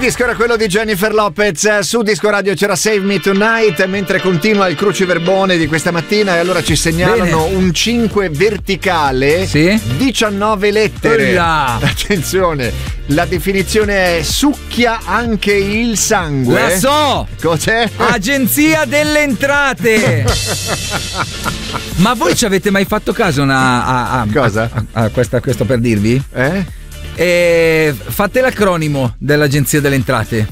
disco era quello di Jennifer Lopez. Su Disco Radio c'era Save Me Tonight, mentre continua il cruciverbone di questa mattina. E allora ci segnalano un 5 verticale, 19 lettere. Ulla. Attenzione, la definizione è succhia anche il sangue. La so! Cos'è? Agenzia delle Entrate. Ma voi ci avete mai fatto caso cosa? A questo per dirvi? Fate l'acronimo dell'Agenzia delle Entrate.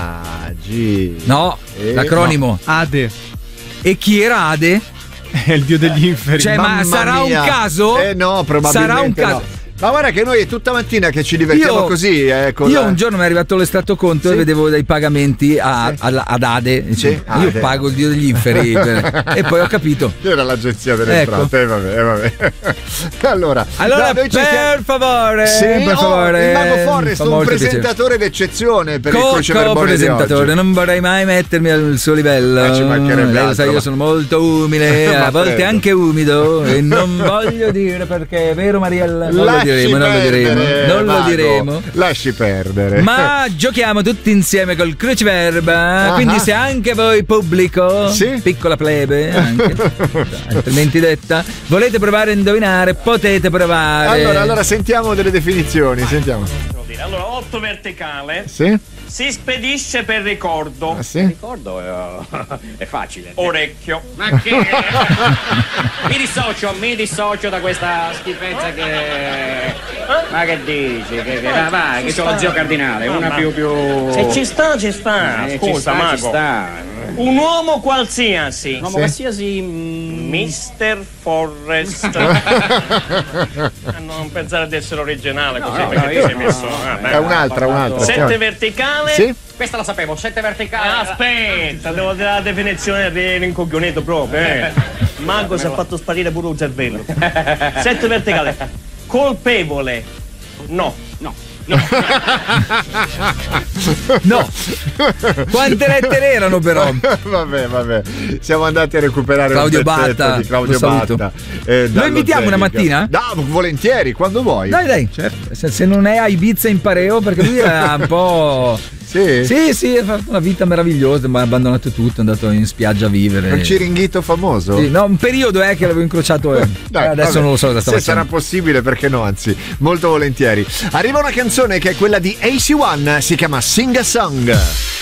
No, l'acronimo. No. Ade. E chi era Ade? È il dio degli inferi. Cioè, ma sarà un caso? No, probabilmente sarà un caso. no. Ma guarda che noi è tutta mattina che ci divertiamo così. Io un giorno mi è arrivato l'estratto conto e vedevo dei pagamenti ad Ade. Io pago il dio degli inferi e poi ho capito. Era l'Agenzia delle Entrate. Vabbè. Allora per favore. Per favore. Il Mago Forrest, un presentatore d'eccezione per il cruciverbone di oggi. Non vorrei mai mettermi al suo livello. Ci mancherebbe altro, sai, io sono molto umile, a volte anche umido, e non voglio dire perché, è vero Mariella? Non lo diremo. Lasci perdere. Ma giochiamo tutti insieme col cruciverba. Quindi se anche voi pubblico, piccola plebe anche, altrimenti detta, volete provare a indovinare, potete provare. Allora sentiamo delle definizioni. Sentiamo. Allora, 8 verticale. Si spedisce per ricordo. Ricordo è facile. Orecchio. Ma che? mi dissocio da questa schifezza che. Ma che dici? Vai, che c'ho lo zio cardinale, una più. Se ci sta. Scusa, Mago. Ci sta. Un uomo qualsiasi. Un uomo qualsiasi. Mr. Forrest. Non pensare di essere originale così, perché ti sei messo. È un'altra. 7 verticale. Questa la sapevo, 7 verticali. Aspetta, devo dare la definizione di rincoglionito proprio. Mago si è fatto sparire pure un cervello. 7 verticale. Colpevole. No. Quante lettere erano però? Vabbè. Siamo andati a recuperare Claudio un pezzetto Batta, di Claudio Batta. Lo invitiamo una mattina? Volentieri, quando vuoi. Dai. Certo. Se non è a Ibiza in pareo, perché lui era un po'. Sì, ha fatto una vita meravigliosa, ma ha abbandonato tutto, è andato in spiaggia a vivere. Un ciringhito famoso? Un periodo che l'avevo incrociato. Adesso non lo so da se sarà possibile, perché no, anzi, molto volentieri. Arriva una canzone che è quella di AC1, si chiama Sing a Song.